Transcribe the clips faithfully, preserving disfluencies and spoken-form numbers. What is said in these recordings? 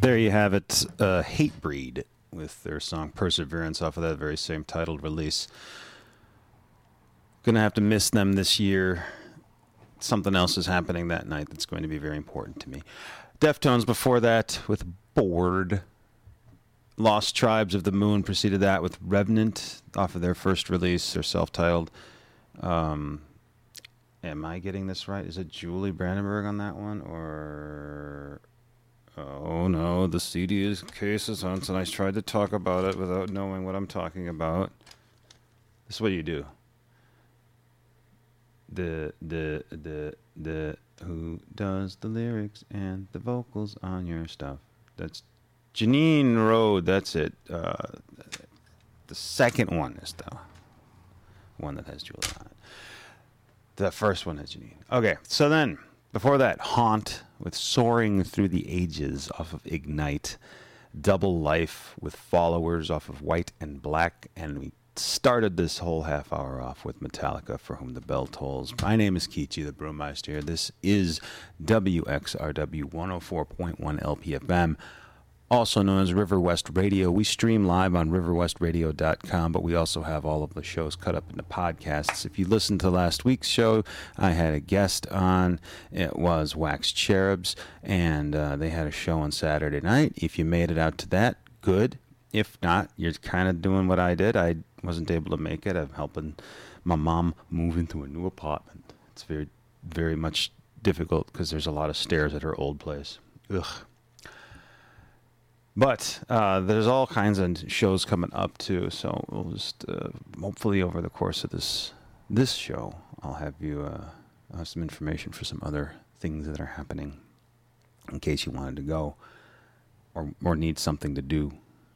There you have it, uh, Hatebreed with their song Perseverance off of that very same titled release. Gonna have to miss them this year. Something else is happening that night that's going to be very important to me. Deftones before that with Bored. Lost Tribes of the Moon preceded that with Revenant off of their first release, their self-titled. Um, am I getting this right? Is it Julie Brandenburg on that one? Or... Oh, no, the C D is case is on, and I tried to talk about it without knowing what I'm talking about. This is what you do. The, the, the, the, who does the lyrics and the vocals on your stuff? That's Janine Road, that's it. Uh, the second one is the one that has Julie on it. The first one has Janine. Okay, so then, before that, Haunt with Soaring Through the Ages off of Ignite. Double Life with Followers off of White and Black. And we started this whole half hour off with Metallica, For Whom the Bell Tolls. My name is Kichi, the Brewmeister here. This is W X R W one oh four point one L P F M, also known as River West Radio. We stream live on river west radio dot com, but we also have all of the shows cut up into podcasts. If you listened to last week's show, I had a guest on. It was Wax Cherubs, and uh, they had a show on Saturday night. If you made it out to that, good. If not, you're kind of doing what I did. I wasn't able to make it. I'm helping my mom move into a new apartment. It's very, very much difficult because there's a lot of stairs at her old place. Ugh. But uh, there's all kinds of shows coming up too, so we'll just uh, hopefully over the course of this this show, I'll have you uh, have some information for some other things that are happening in case you wanted to go or or need something to do.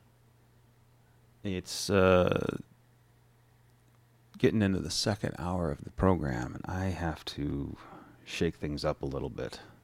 It's uh, getting into the second hour of the program, and I have to shake things up a little bit.